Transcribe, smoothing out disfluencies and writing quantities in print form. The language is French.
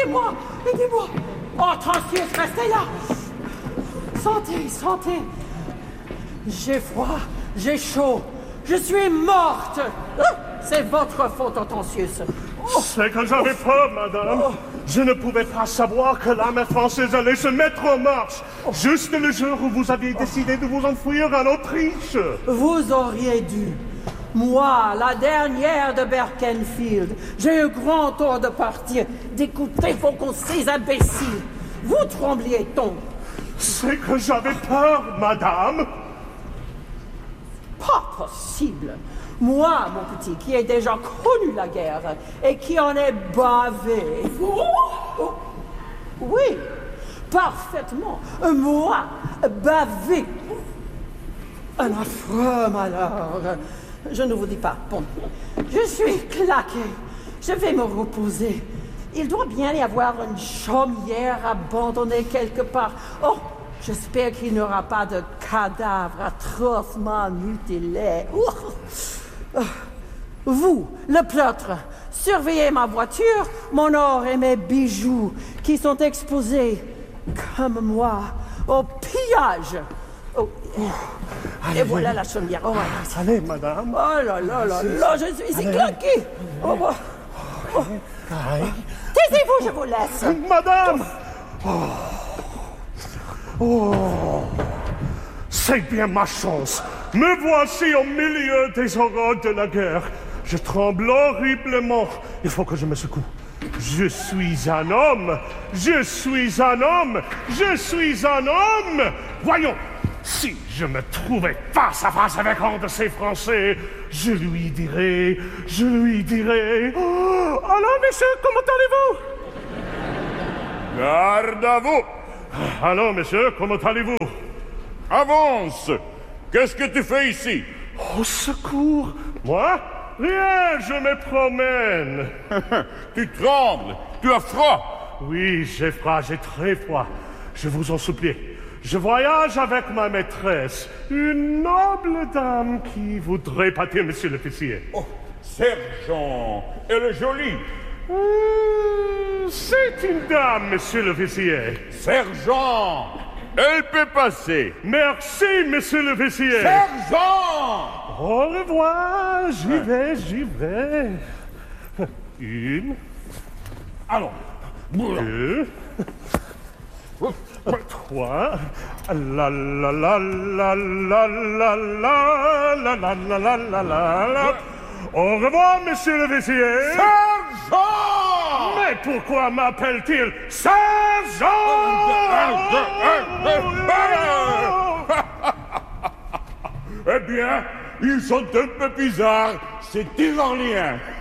Aidez-moi! Aidez-moi! Oh, Tancius, restez là! Sentez, sentez! J'ai froid, j'ai chaud, je suis morte! C'est votre faute, Hortensius. C'est que j'avais peur, madame. Je ne pouvais pas savoir que l'armée française allait se mettre en marche, juste le jour où vous aviez décidé de vous enfuir en Autriche. Vous auriez dû. Moi, la dernière de Berkenfield, j'ai eu grand tort de partir, d'écouter vos conseils imbéciles. Vous trembliez donc. C'est que j'avais peur, madame. Pas possible. Moi, mon petit, qui ai déjà connu la guerre et qui en ai bavé. Oh, oui, parfaitement. Moi, bavé. Un affreux malheur. Je ne vous dis pas. Bon, je suis claqué. Je vais me reposer. Il doit bien y avoir une chaumière abandonnée quelque part. Oh, j'espère qu'il n'y aura pas de cadavre atrocement mutilé. Vous, le plâtre, surveillez ma voiture, mon or et mes bijoux qui sont exposés, comme moi, au pillage. Oh. Et voilà la chaumière. Oh, allez, madame. Oh là là là là, je suis ici claqué. Oh, oh. Taisez-vous, je vous laisse. Madame. Oh. C'est bien ma chance. Me voici au milieu des horreurs de la guerre. Je tremble horriblement. Il faut que je me secoue. Je suis un homme. Je suis un homme. Je suis un homme. Voyons. Si je me trouvais face à face avec un de ces Français, je lui dirais... Oh, alors, monsieur, comment allez-vous? Garde à vous! Alors, monsieur, comment allez-vous? Avance! Qu'est-ce que tu fais ici? Au secours! Moi? Rien, je me promène. Tu trembles, tu as froid. Oui, j'ai froid, j'ai très froid. Je vous en supplie. Je voyage avec ma maîtresse, une noble dame qui voudrait pâtir, monsieur l'officier. Oh, sergent, elle est jolie. C'est une dame, monsieur l'officier. Sergent, elle peut passer. Merci, monsieur l'officier. Sergent! Au revoir, j'y vais. Une. Allons. Deux. Trois. La la la la la la la la la la la la la. Au revoir, monsieur l'officier. Sergent! Mais pourquoi m'appelle-t-il Sergent? Eh bien, ils sont un peu bizarres, ces Tyranniens.